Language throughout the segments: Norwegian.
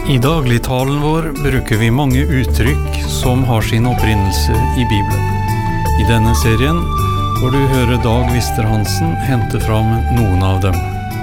I dagligtalen vår bruker vi mange uttrykk som har sin opprinnelse i Bibelen. I denne serien får du høre Dag Vister-Hansen hente fram noen av dem.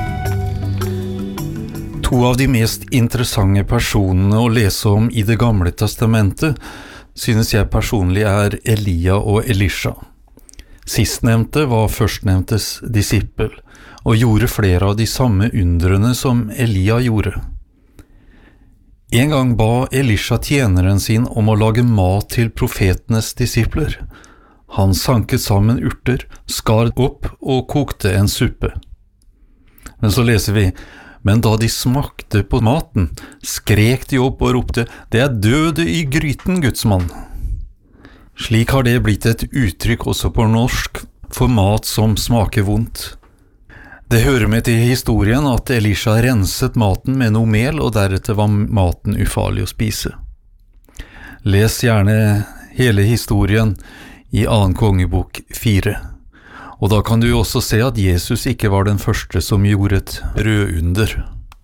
To av de mest interessante personene å lese om i Det gamle testamentet synes jeg personlig Elia og Elisha. Sistnevnte var førstnevntes disippel, og gjorde flere av de samme undrene som Elia gjorde. En gang ba Elisha tjeneren sin om å lage mat til profetenes disipler. Han sanket sammen urter, skar opp og kokte en suppe. Men så leser vi, men da de smakte på maten, skrek de opp og ropte, «Det døde i gryten, Guds mann!» Slik har det blitt et uttrykk også på norsk for mat som smaker vondt. Det hører med til historien at Elisha renset maten med noe mel, og deretter var maten ufarlig å spise. Les gjerne hele historien i 2. kongebok 4. Og da kan du også se at Jesus ikke var den første som gjorde et brødunder.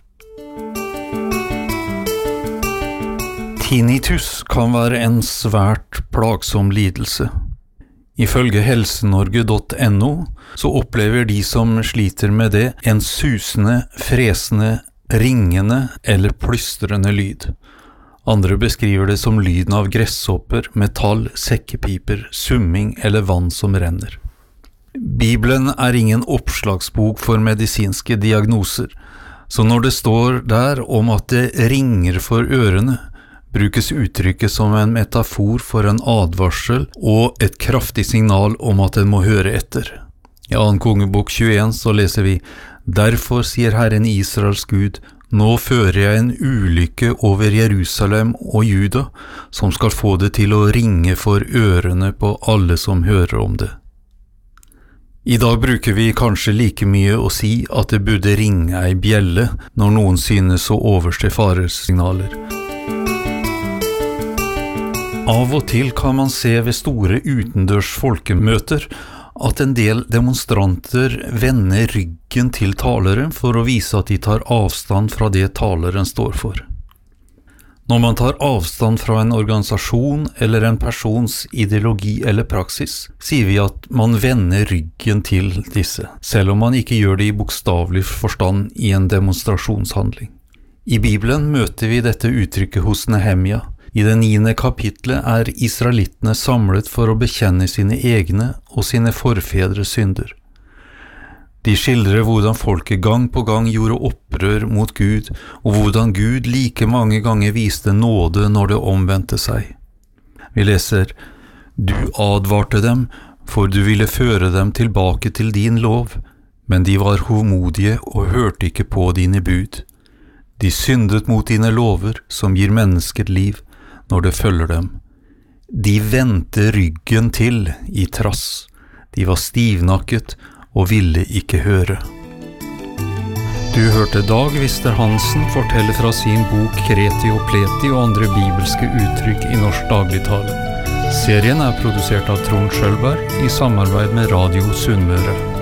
Tinnitus kan være en svært plagsom lidelse. Ifølge helsenorge.no så opplever de som sliter med det en susende, fresende, ringende eller plystrende lyd. Andre beskriver det som lyden av gresshopper, metall, sekkepiper, summing eller vann som renner. Bibelen ingen oppslagsbok for medisinske diagnoser, så når det står der om at det ringer for ørene, brukes uttrykket som en metafor for en advarsel og et kraftig signal om at en må høre etter. I 2. kongebok 21 så leser vi, «Derfor sier Herren Israels Gud, nå fører jeg en ulykke over Jerusalem og Juda, som skal få det til å ringe for ørene på alle som hører om det.» I dag bruker vi kanskje like mye å si at det burde ringe ei bjelle når noen synes å overse faresignaler. Av og til kan man se ved store utendørs folkemøter at en del demonstranter vender ryggen til taleren for å vise at de tar avstand fra det taleren står for. Når man tar avstand fra en organisasjon eller en persons ideologi eller praksis, sier vi at man vender ryggen til disse, selv om man ikke gjør det i bokstavelig forstand i en demonstrasjonshandling. I Bibelen møter vi dette uttrykket hos Nehemia. I det 9. kapitlet israelittene samlet for å bekjenne sine egne og sine forfedres synder. De skildrer hvordan folket gang på gang gjorde opprør mot Gud, og hvordan Gud like mange ganger viste nåde når det omvendte seg. Vi leser, «Du advarte dem, for du ville føre dem tilbake til din lov, men de var hovmodige og hørte ikke på dine bud. De syndet mot dine lover som gir mennesket liv, når det følger dem. De vendte ryggen til i trass. De var stivnakket og ville ikke høre. Du hørte Dag Vister-Hansen fortelle fra sin bok Kreti og Pleti og andre bibelske uttrykk i norsk dagligtale. Serien produsert av Trond Skjølberg i samarbeid med Radio Sunnmøre.